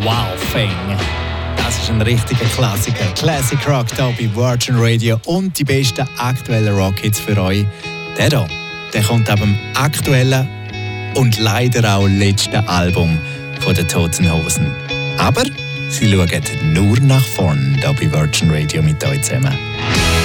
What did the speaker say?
Wow Thing. Das ist ein richtiger Klassiker. Classic Rock hier bei Virgin Radio und die besten aktuellen Rockhits für euch. Der kommt ab dem aktuellen und leider auch letzten Album von den Toten Hosen. Aber sie schauen nur nach vorn hier bei Virgin Radio mit euch zusammen.